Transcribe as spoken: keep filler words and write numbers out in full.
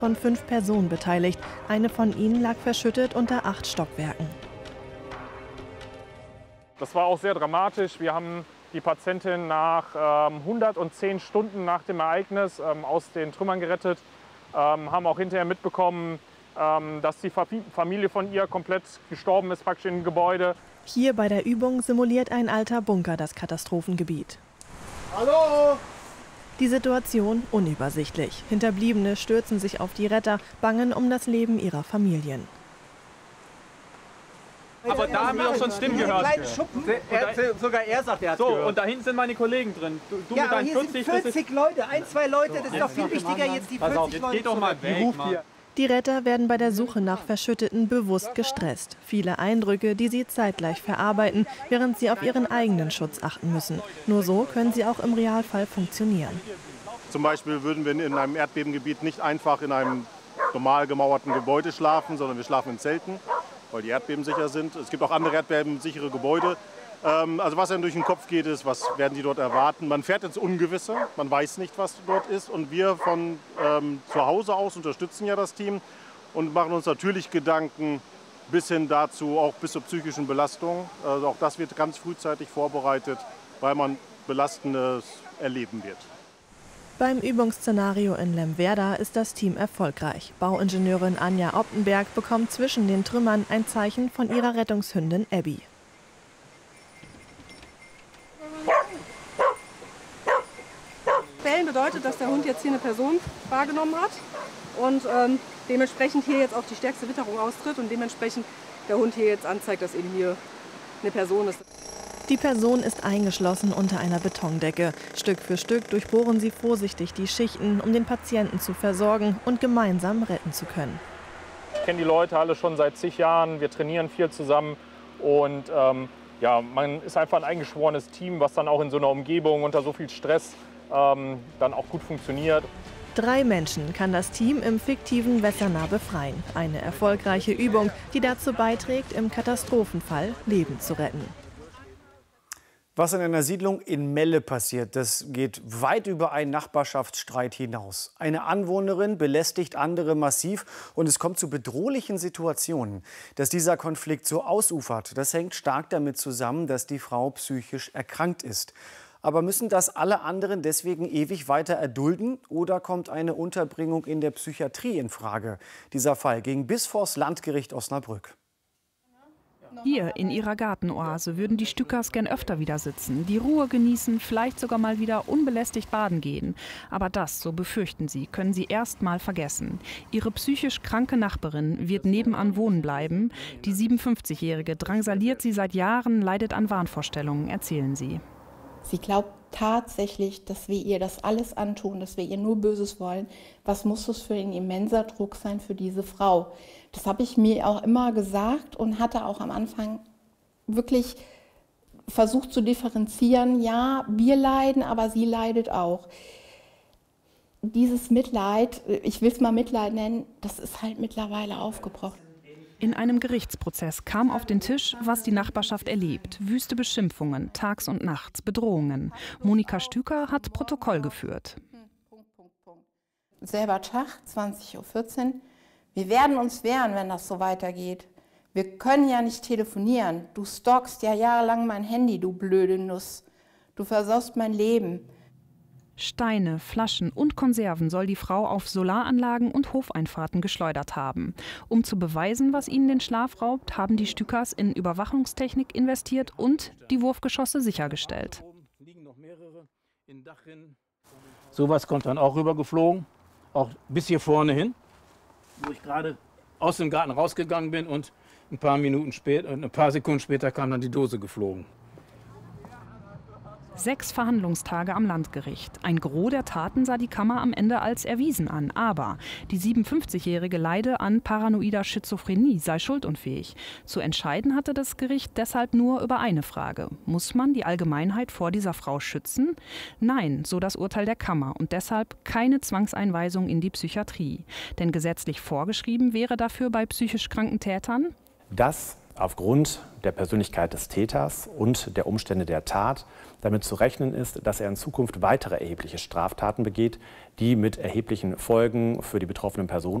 Von fünf Personen beteiligt. Eine von ihnen lag verschüttet unter acht Stockwerken. Das war auch sehr dramatisch. Wir haben die Patientin nach ähm, hundertzehn Stunden nach dem Ereignis ähm, aus den Trümmern gerettet. Ähm, haben auch hinterher mitbekommen, ähm, dass die Familie von ihr komplett gestorben ist, praktisch im Gebäude. Hier bei der Übung simuliert ein alter Bunker das Katastrophengebiet. Hallo! Die Situation unübersichtlich. Hinterbliebene stürzen sich auf die Retter, bangen um das Leben ihrer Familien. Aber da haben wir doch schon Stimmen gehört. Er, sogar er sagt, er hat So, gehört. und da hinten sind meine Kollegen drin. Du, du ja, mit aber deinen hier vierzig, sind vierzig Leute, ein, zwei Leute, das ist doch viel wichtiger jetzt die Pass auf, vierzig jetzt Leute. geht doch mal weg, Mann. Die Retter werden bei der Suche nach Verschütteten bewusst gestresst. Viele Eindrücke, die sie zeitgleich verarbeiten, während sie auf ihren eigenen Schutz achten müssen. Nur so können sie auch im Realfall funktionieren. Zum Beispiel würden wir in einem Erdbebengebiet nicht einfach in einem normal gemauerten Gebäude schlafen, sondern wir schlafen in Zelten, weil die erdbebensicher sind. Es gibt auch andere erdbebensichere Gebäude. Also was einem durch den Kopf geht, ist, was werden die dort erwarten. Man fährt ins Ungewisse, man weiß nicht, was dort ist. Und wir von ähm, zu Hause aus unterstützen ja das Team und machen uns natürlich Gedanken bis hin dazu, auch bis zur psychischen Belastung. Also auch das wird ganz frühzeitig vorbereitet, weil man Belastendes erleben wird. Beim Übungsszenario in Lemwerder ist das Team erfolgreich. Bauingenieurin Anja Optenberg bekommt zwischen den Trümmern ein Zeichen von ihrer Rettungshündin Abby. Bellen bedeutet, dass der Hund jetzt hier eine Person wahrgenommen hat und ähm, dementsprechend hier jetzt auch die stärkste Witterung austritt und dementsprechend der Hund hier jetzt anzeigt, dass eben hier eine Person ist. Die Person ist eingeschlossen unter einer Betondecke. Stück für Stück durchbohren sie vorsichtig die Schichten, um den Patienten zu versorgen und gemeinsam retten zu können. Ich kenne die Leute alle schon seit zig Jahren, wir trainieren viel zusammen und ähm, ja, man ist einfach ein eingeschworenes Team, was dann auch in so einer Umgebung unter so viel Stress ähm, dann auch gut funktioniert. Drei Menschen kann das Team im fiktiven Wessernah befreien. Eine erfolgreiche Übung, die dazu beiträgt, im Katastrophenfall Leben zu retten. Was in einer Siedlung in Melle passiert, das geht weit über einen Nachbarschaftsstreit hinaus. Eine Anwohnerin belästigt andere massiv und es kommt zu bedrohlichen Situationen. Dass dieser Konflikt so ausufert, das hängt stark damit zusammen, dass die Frau psychisch erkrankt ist. Aber müssen das alle anderen deswegen ewig weiter erdulden oder kommt eine Unterbringung in der Psychiatrie in Frage? Dieser Fall ging bis vors Landgericht Osnabrück. Hier in ihrer Gartenoase würden die Stückers gern öfter wieder sitzen, die Ruhe genießen, vielleicht sogar mal wieder unbelästigt baden gehen. Aber das, so befürchten sie, können sie erst mal vergessen. Ihre psychisch kranke Nachbarin wird nebenan wohnen bleiben. Die siebenundfünfzigjährige drangsaliert sie seit Jahren, leidet an Wahnvorstellungen, erzählen sie. Sie glaubt tatsächlich, dass wir ihr das alles antun, dass wir ihr nur Böses wollen. Was muss das für ein immenser Druck sein für diese Frau? Das habe ich mir auch immer gesagt und hatte auch am Anfang wirklich versucht zu differenzieren. Ja, wir leiden, aber sie leidet auch. Dieses Mitleid, ich will es mal Mitleid nennen, das ist halt mittlerweile aufgebraucht. In einem Gerichtsprozess kam auf den Tisch, was die Nachbarschaft erlebt. Wüste Beschimpfungen, tags und nachts, Bedrohungen. Monika Stüker hat Protokoll geführt. Selber Tag, zwanzig Uhr vierzehn. Wir werden uns wehren, wenn das so weitergeht. Wir können ja nicht telefonieren. Du stalkst ja jahrelang mein Handy, du blöde Nuss. Du versaust mein Leben. Steine, Flaschen und Konserven soll die Frau auf Solaranlagen und Hofeinfahrten geschleudert haben. Um zu beweisen, was ihnen den Schlaf raubt, haben die Stückers in Überwachungstechnik investiert und die Wurfgeschosse sichergestellt. Sowas kommt dann auch rübergeflogen, auch bis hier vorne hin, wo ich gerade aus dem Garten rausgegangen bin und ein paar Minuten später, ein paar Sekunden später kam dann die Dose geflogen. Sechs Verhandlungstage am Landgericht. Ein Gros der Taten sah die Kammer am Ende als erwiesen an. Aber die siebenundfünfzigjährige leide an paranoider Schizophrenie, sei schuldunfähig. Zu entscheiden hatte das Gericht deshalb nur über eine Frage. Muss man die Allgemeinheit vor dieser Frau schützen? Nein, so das Urteil der Kammer. Und deshalb keine Zwangseinweisung in die Psychiatrie. Denn gesetzlich vorgeschrieben wäre dafür bei psychisch kranken Tätern das aufgrund der Persönlichkeit des Täters und der Umstände der Tat damit zu rechnen ist, dass er in Zukunft weitere erhebliche Straftaten begeht, die mit erheblichen Folgen für die betroffenen Personen